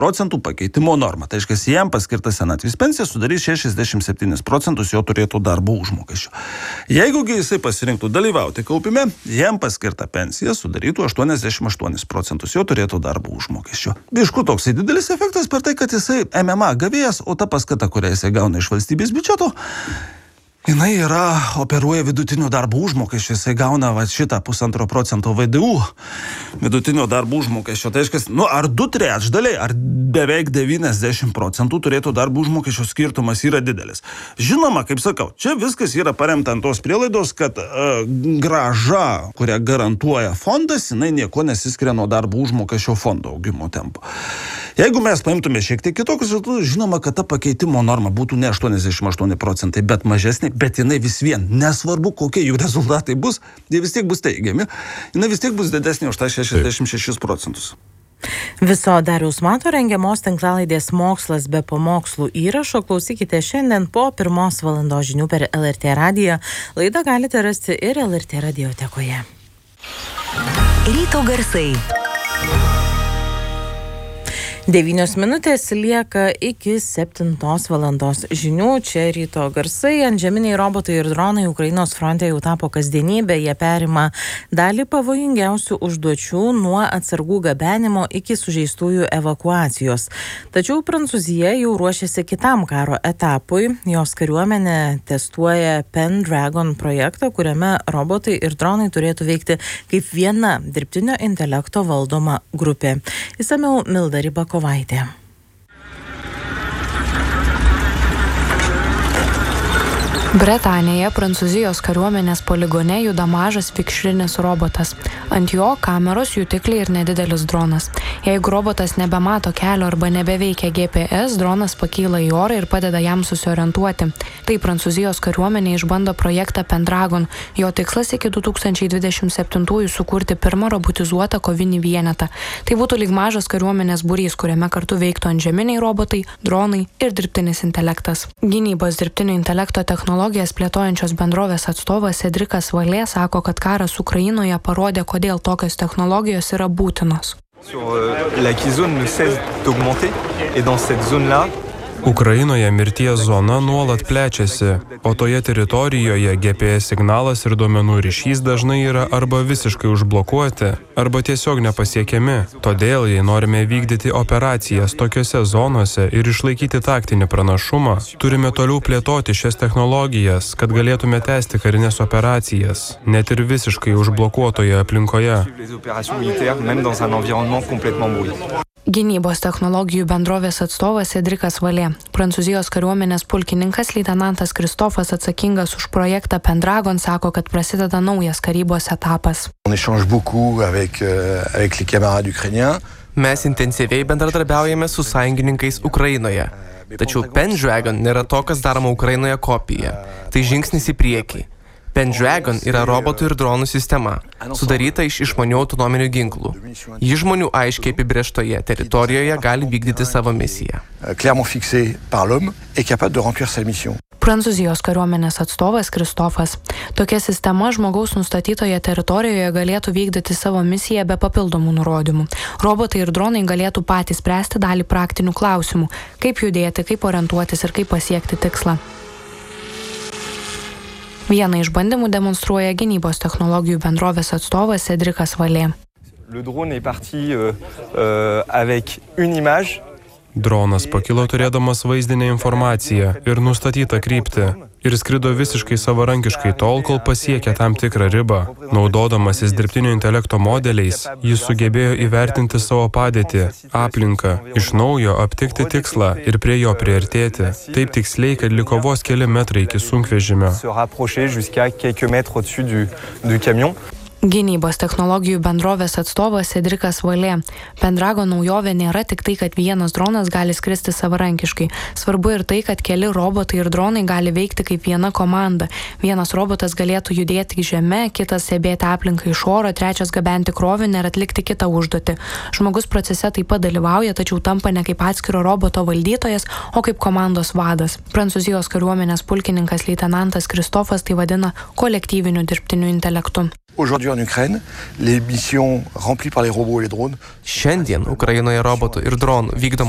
procentų pakeitimo normą. Tai reiškia, jam paskirta senatvės pensija sudarys 67% jo turėtų darbo užmokesčio. Jeigu jisai pasirinktų dalyvauti kaupime, jam paskirta pensija sudarytų 88% jo turėtų darbo užmokesčio. Iš kur toksai didelis efektas per tai, kad jisai MMA gavėjas, o ta paskata, kurią jisai gauna iš valstybės biudžeto, jinai operuoja vidutinio darbo užmokesčio, jisai gauna šitą 1,5% VDU vidutinio darbo užmokesčio. Tai reiškia, ar 2/3, ar beveik 90% turėtų darbo užmokesčio skirtumas yra didelis. Žinoma, kaip sakau, čia viskas yra paremta ant tos prielaidos, kad grąža, kurią garantuoja fondas, jinai nieko nesiskiria nuo darbo užmokesčio fondo augimo tempo. Jeigu mes paimtume šiek tiek kitokius, žinoma, kad ta pakeitimo norma būtų ne 88%, bet mažesnė, bet jinai vis vien, nesvarbu, kokie jų rezultatai bus, jie vis tiek bus teigiami, jinai vis tiek bus didesnė už tą 66%. Viso Dariaus Mato rengiamos tinklalaidės Mokslas be pamokslų įrašo klausykite šiandien po 1 valandos žinių per LRT radiją. Laidą galite rasti ir LRT radiotekoje. Ryto garsai. 9 minutės lieka iki 7 valandos žinių. Čia ryto garsai. Antžeminiai robotai ir dronai Ukrainos fronte jau tapo kasdienybė. Jie perima dalį pavojingiausių užduočių nuo atsargų gabenimo iki sužeistųjų evakuacijos. Tačiau Prancūzija jau ruošiasi kitam karo etapui. Jos kariuomenė testuoja Pendragon projektą, kuriame robotai ir dronai turėtų veikti kaip viena dirbtinio intelekto valdoma grupė. Išsamiau Milda Rybakovaitė. Bretanėje Prancūzijos kariuomenės poligone juda mažas vikšrinis robotas. Ant jo kameros, jutikliai ir nedidelis dronas. Jeigu robotas nebemato kelio arba nebeveikia GPS, dronas pakyla į orą ir padeda jam susiorientuoti. Tai Prancūzijos kariuomenė išbando projektą Pendragon. Jo tikslas iki 2027 sukurti pirmą robotizuotą kovinį vienetą. Tai būtų lyg mažas kariuomenės būrys, kuriame kartu veiktų antžeminiai robotai, dronai ir dirbtinis intelektas. Gynybos dirbtinio intelekto technologijas plėtojančios bendrovės atstovas Cédric Vallée sako, kad karas Ukrainoje parodė, kodėl tokios technologijos yra būtinos. Ukrainoje mirties zona nuolat plečiasi, o toje teritorijoje GPS signalas ir duomenų ryšys dažnai yra arba visiškai užblokuoti, arba tiesiog nepasiekiami. Todėl, jei norime vykdyti operacijas tokiose zonose ir išlaikyti taktinį pranašumą, turime toliau plėtoti šias technologijas, kad galėtume tęsti karinės operacijas, net ir visiškai užblokuotoje aplinkoje. Gynybos technologijų bendrovės atstovas Cédric Vallée. Prancūzijos kariuomenės pulkininkas leitenantas Kristofas atsakingas už projektą Pendragon sako, kad prasideda naujas karybos etapas. Mes intensyviai bendradarbiaujame su sąjungininkais Ukrainoje. Tačiau Pendragon nėra to, kas daroma Ukrainoje kopija. Tai žingsnis į priekį. Pendragon yra robotų ir dronų sistema, sudaryta iš išmanių autonominių ginklų. Ji žmonių aiškiai apibrėžtoje teritorijoje gali vykdyti savo misiją. Prancūzijos kariuomenės atstovas Kristofas. Tokia sistema žmogaus nustatytoje teritorijoje galėtų vykdyti savo misiją be papildomų nurodymų. Robotai ir dronai galėtų patys spręsti dalį praktinių klausimų, kaip judėti, kaip orientuotis ir kaip pasiekti tikslą. Vieną iš bandymų demonstruoja gynybos technologijų bendrovės atstovas Cédric Vallée. Dronas pakilo turėdamas vaizdinę informaciją ir nustatytą kryptį ir skrido visiškai savarankiškai tol, kol pasiekė tam tikrą ribą. Naudodamasis dirbtinio intelekto modeliais, jis sugebėjo įvertinti savo padėtį, aplinką, iš naujo aptikti tikslą ir prie jo priartėti. Taip tiksliai, kad liko vos keli metrai iki sunkvežimio. Gynybos technologijų bendrovės atstovas Cédric Vallée. Pendragon naujovė nėra tik tai, kad vienas dronas gali skristi savarankiškai. Svarbu ir tai, kad keli robotai ir dronai gali veikti kaip viena komanda. Vienas robotas galėtų judėti žeme, kitas stebėti aplinką iš oro, trečias gabenti krovinį ir atlikti kitą užduotį. Žmogus procese taip pat dalyvauja, tačiau tampa ne kaip atskiro roboto valdytojas, o kaip komandos vadas. Prancūzijos kariuomenės pulkininkas leitenantas Kristofas tai vadina kolektyviniu dirbtiniu intelektu. Šiandien Ukrainoje robotų ir dronų vykdoma